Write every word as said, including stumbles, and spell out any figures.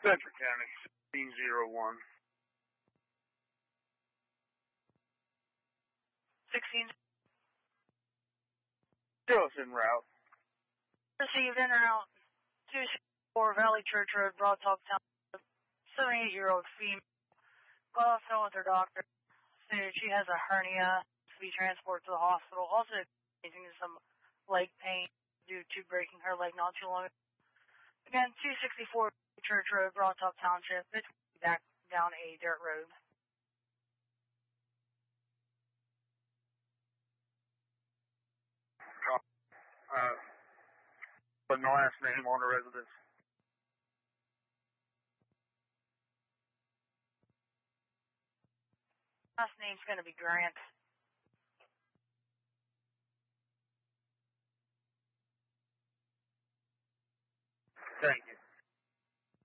Bedford County, sixteen oh one. sixteen. Still en route. Received en route. two sixty-four Valley Church Road, Broad Top Town. seventy-eight-year-old female. Got off phone with her doctor. Stated she has a hernia to be transported to the hospital. Also experiencing some leg pain due to breaking her leg not too long ago. Again, two sixty-four Church Road, Broad Top Township. It's back down a dirt road. Uh, but no last name on the residence. Last name's going to be Grant. Thank you.